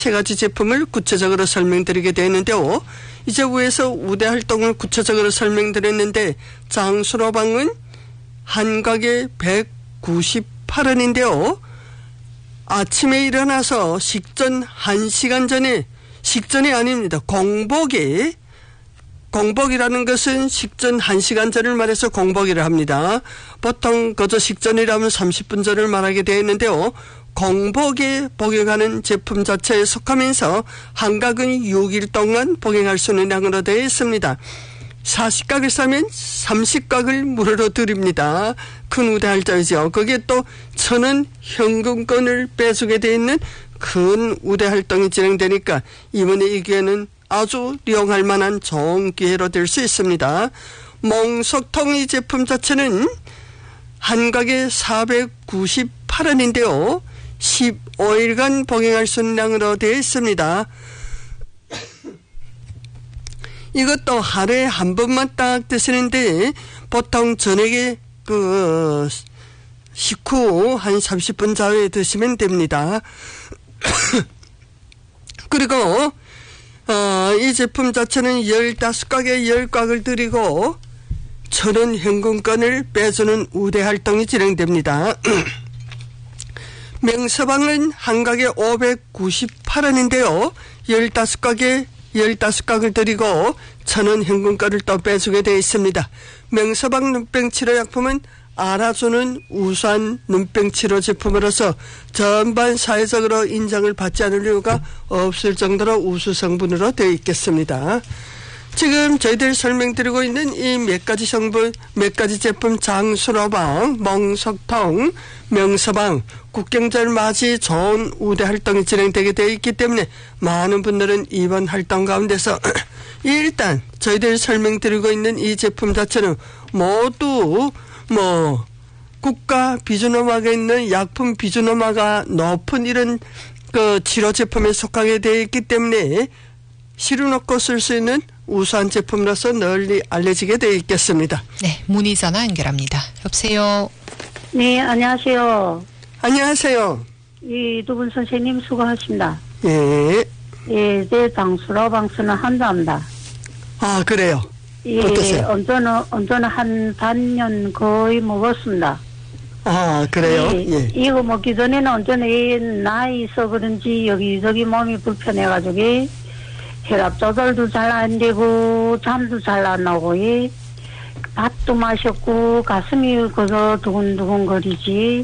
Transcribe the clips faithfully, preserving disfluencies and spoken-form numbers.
세 가지 제품을 구체적으로 설명드리게 되는데요. 이제 위에서 우대 활동을 구체적으로 설명드렸는데 장수로방은 한 가게 백구십팔 원인데요. 아침에 일어나서 식전 한 시간 전에, 식전이 아닙니다. 공복에, 공복이라는 것은 식전 한 시간 전을 말해서 공복이라 합니다. 보통 그저 식전이라면 삼십 분 전을 말하게 되어 있는데요. 공복에 복용하는 제품 자체에 속하면서 한각은 육 일 동안 복용할 수 있는 양으로 되어 있습니다. 사십 각을 사면 삼십 각을 무료로 드립니다. 큰 우대할자이죠. 거기에 또 천원 현금권을 빼주게 되어 있는 큰 우대활동이 진행되니까 이번에 이 기회는 아주 이용할 만한 좋은 기회로 될 수 있습니다. 몽석통 이 제품 자체는 한 가게 사백구십팔 원인데요. 십오 일간 복용할 수 있는 양으로 되어 있습니다. 이것도 하루에 한 번만 딱 드시는데 보통 저녁에 그 식후 한 삼십 분 자후에 드시면 됩니다. 그리고 어, 이 제품 자체는 열다섯 각에 열 각을 드리고 천원 현금권을 빼주는 우대 활동이 진행됩니다. 명서방은 한 각에 오백구십팔 원인데요. 열다섯 각에 열다섯 각을 드리고 천원 현금권을 또 빼주게 되어 있습니다. 명서방 눈병 치료 약품은 알아주는 우수한 눈병 치료 제품으로서 전반 사회적으로 인정을 받지 않을 이유가 없을 정도로 우수 성분으로 되어 있겠습니다. 지금 저희들이 설명드리고 있는 이 몇 가지 성분, 몇 가지 제품 장수로방, 몽석통, 명서방, 국경절 맞이 좋은 우대 활동이 진행되게 되어 있기 때문에 많은 분들은 이번 활동 가운데서 일단 저희들이 설명드리고 있는 이 제품 자체는 모두 뭐 국가 비준엄화가 있는 약품 비준엄화가 높은 이런 그 치료 제품에 속하게 되어 있기 때문에 실어놓고 쓸 수 있는 우수한 제품으로서 널리 알려지게 되어 있겠습니다. 네, 문의 전화 연결합니다. 여보세요. 네, 안녕하세요. 안녕하세요. 이 두 분 선생님 수고하십니다. 예. 예, 제 장수로방 쓰는 한자입니다. 아, 그래요. 예, 어떠세요? 언제는 언제는 한 반년 거의 먹었습니다. 아, 그래요? 예, 예. 이거 먹기 전에는 언제는 이 나이 있어 그런지 여기저기 몸이 불편해가지고 혈압 조절도 잘 안 되고 잠도 잘 안 나고 예. 밥도 마셨고 가슴이 그저 두근두근 거리지.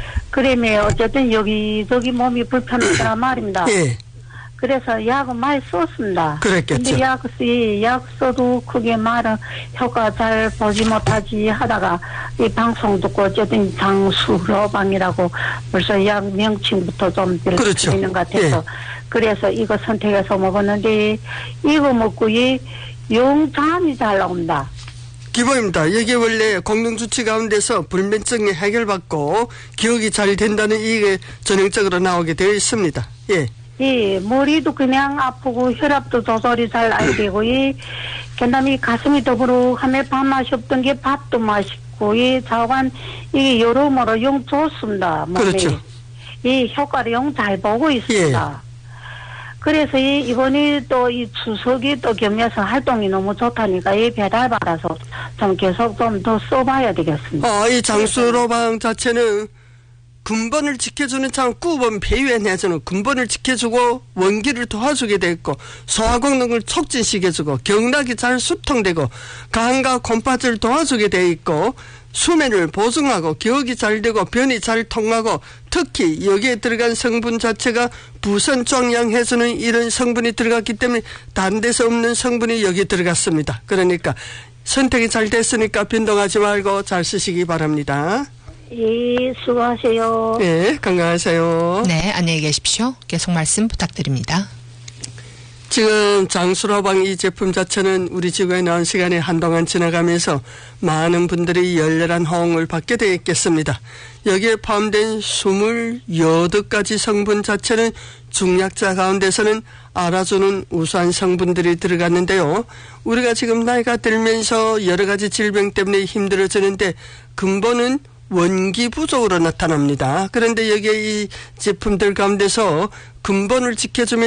그러면 어쨌든 여기저기 몸이 불편하다 말입니다. 예. 그래서 약은 많이 썼습니다. 그랬겠죠. 근데 약, 예, 약 써도 크게 말은 효과 잘 보지 못하지 하다가 이 방송 듣고 어쨌든 장수로방이라고 벌써 약 명칭부터 좀 그렇죠. 들리는 것 같아서 예. 그래서 이거 선택해서 먹었는데 이거 먹고 이 영잠이 잘 나온다. 기본입니다. 이게 원래 공동주치 가운데서 불면증이 해결받고 기억이 잘 된다는 이게 전형적으로 나오게 되어 있습니다. 예. 예, 머리도 그냥 아프고 혈압도 조절이 잘 안 되고 이 그다음에 가슴이 더부룩하며 밥 맛이 없던 게 밥도 맛있고 이 자관 이게 여러모로 영 좋습니다. 몸에. 그렇죠. 이 효과를 영 잘 보고 있습니다. 예. 그래서 이 이번에 또 이 추석이 또 겸해서 활동이 너무 좋다니까 이 배달 받아서 좀 계속 좀 더 써봐야 되겠습니다. 아, 이 장수로방 자체는 근본을 지켜주는 참 구본 배유해내주는 근본을 지켜주고 원기를 도와주게 돼 있고 소화功能을 촉진시켜주고 경락이 잘 수통되고 간과 곰파질을 도와주게 돼 있고 수면을 보증하고 기억이 잘 되고 변이 잘 통하고 특히 여기에 들어간 성분 자체가 부선종양해주는 이런 성분이 들어갔기 때문에 다른 데서 없는 성분이 여기 들어갔습니다. 그러니까 선택이 잘 됐으니까 변동하지 말고 잘 쓰시기 바랍니다. 예, 수고하세요. 네, 건강하세요. 네, 안녕히 계십시오. 계속 말씀 부탁드립니다. 지금 장수로방 이 제품 자체는 우리 지구에 나온 시간이 한동안 지나가면서 많은 분들이 열렬한 호응을 받게 되어 있겠습니다. 여기에 포함된 이십팔 가지 성분 자체는 중약자 가운데서는 알아주는 우수한 성분들이 들어갔는데요. 우리가 지금 나이가 들면서 여러 가지 질병 때문에 힘들어지는데 근본은 원기 부족으로 나타납니다. 그런데 여기에 이 제품들 가운데서 근본을 지켜주면